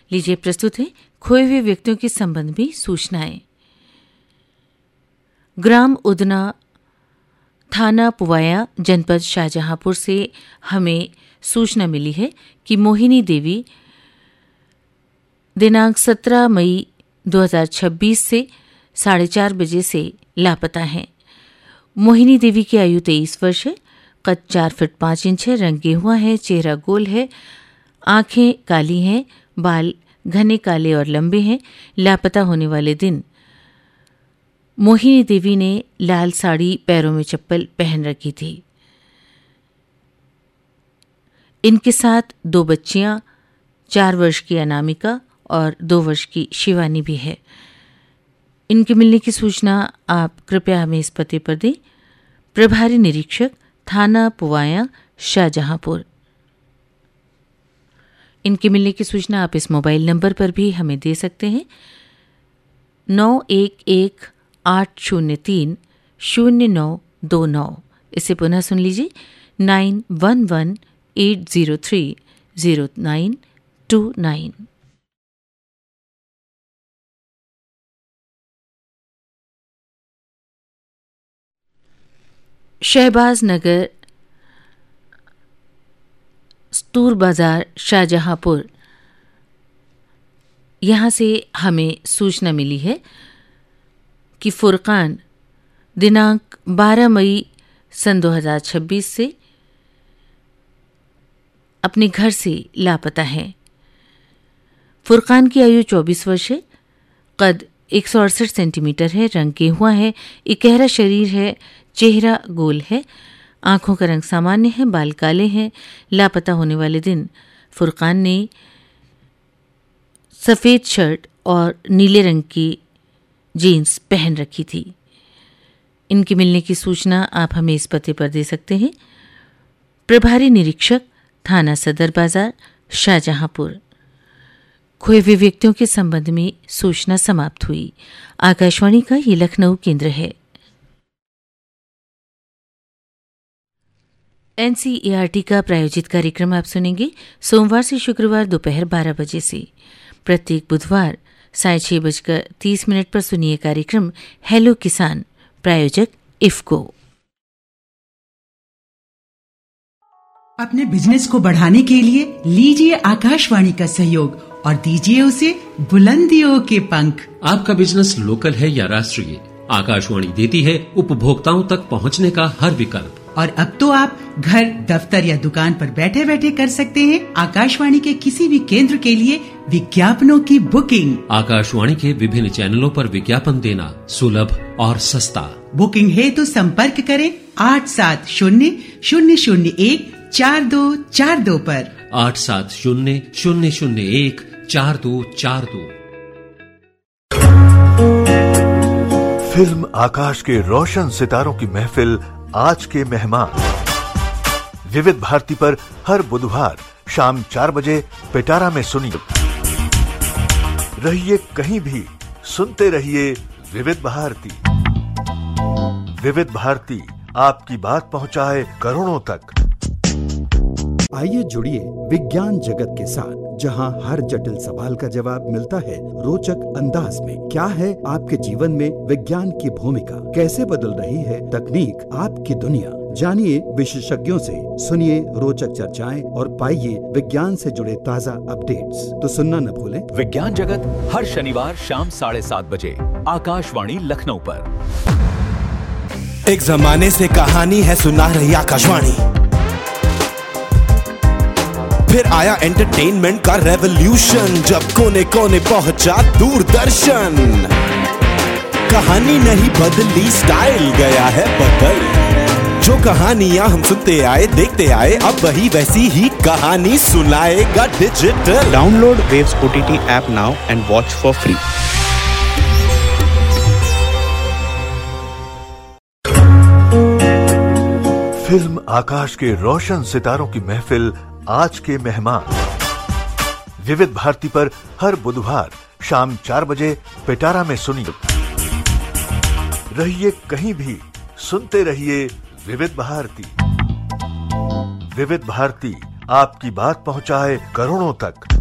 लीजिए प्रस्तुत है खोए हुए व्यक्तियों के संबंध में सूचनाएं। ग्राम उदना, थाना पुवाया, जनपद शाहजहांपुर से हमें सूचना मिली है कि मोहिनी देवी दिनांक 17 मई 2026 से 4:30 बजे से लापता हैं। मोहिनी देवी की आयु 23 वर्ष है, कद 4 फीट 5 इंच है, रंग गेहुआ है, चेहरा गोल है, आंखें काली हैं, बाल घने काले और लंबे हैं। लापता होने वाले दिन मोहिनी देवी ने लाल साड़ी, पैरों में चप्पल पहन रखी थी। इनके साथ 2 बच्चियां, 4 वर्ष की अनामिका और 2 वर्ष की शिवानी भी है। इनके मिलने की सूचना आप कृपया हमें इस पते पर दें। प्रभारी निरीक्षक, थाना पुवाया, शाहजहांपुर। इनके मिलने की सूचना आप इस मोबाइल नंबर पर भी हमें दे सकते हैं, 9118030929। इसे पुनः सुन लीजिए, 9118030929। शहबाज नगर, स्तूर बाजार, शाहजहांपुर, यहाँ से हमें सूचना मिली है कि फुरकान दिनांक 12 मई सन 2026 से अपने घर से लापता है। फुरकान की आयु 24 वर्ष है, कद 168 सेंटीमीटर है, रंग गेहुआ है, इकहरा शरीर है, चेहरा गोल है, आंखों का रंग सामान्य है, बाल काले हैं। लापता होने वाले दिन फुरकान ने सफ़ेद शर्ट और नीले रंग की जीन्स पहन रखी थी। इनके मिलने की सूचना आप हमें इस पते पर दे सकते हैं। प्रभारी निरीक्षक, थाना सदर बाजार, शाहजहांपुर। खोए हुए व्यक्तियों के संबंध में सूचना समाप्त हुई। आकाशवाणी का ये लखनऊ केंद्र है। एनसीईआरटी का प्रायोजित कार्यक्रम आप सुनेंगे सोमवार से शुक्रवार दोपहर 12 बजे से। प्रत्येक बुधवार 6:30 पर सुनिए कार्यक्रम हेलो किसान, प्रायोजक इफ्को। अपने बिजनेस को बढ़ाने के लिए लीजिए आकाशवाणी का सहयोग और दीजिए उसे बुलंदियों के पंख। आपका बिजनेस लोकल है या राष्ट्रीय, आकाशवाणी देती है उपभोक्ताओं तक पहुंचने का हर विकल्प। और अब तो आप घर, दफ्तर या दुकान पर बैठे बैठे कर सकते हैं आकाशवाणी के किसी भी केंद्र के लिए विज्ञापनों की बुकिंग। आकाशवाणी के विभिन्न चैनलों पर विज्ञापन देना सुलभ और सस्ता। बुकिंग है तो संपर्क करें 8700014242 पर। 8700014242। फिल्म आकाश के रोशन सितारों की महफिल आज के मेहमान विविध भारती पर हर बुधवार शाम 4 बजे पिटारा में सुनिए। रहिए कहीं भी, सुनते रहिए विविध भारती। विविध भारती आपकी बात पहुंचाए करोड़ों तक। आइए जुड़िए विज्ञान जगत के साथ, जहां हर जटिल सवाल का जवाब मिलता है रोचक अंदाज में। क्या है आपके जीवन में विज्ञान की भूमिका? कैसे बदल रही है तकनीक आपकी दुनिया? जानिए विशेषज्ञों से, सुनिए रोचक चर्चाएं और पाइए विज्ञान से जुड़े ताजा अपडेट्स। तो सुनना न भूलें विज्ञान जगत हर शनिवार शाम 7:30 बजे आकाशवाणी लखनऊ पर। एक जमाने से कहानी है सुना रही आकाशवाणी, फिर आया एंटरटेनमेंट का रेवोल्यूशन, जब कोने कोने पहुंचा दूरदर्शन। कहानी नहीं बदली, स्टाइल गया है बदल। जो कहानियां हम सुनते आए, देखते आए, अब वही वैसी ही कहानी सुनाएगा digital. Download waves OTT app now and watch for free. Film आकाश के रोशन सितारों की महफिल आज के मेहमान विविध भारती पर हर बुधवार शाम 4 बजे पिटारा में सुनिए। रहिए कहीं भी, सुनते रहिए विविध भारती। विविध भारती आपकी बात पहुंचाए करोड़ों तक।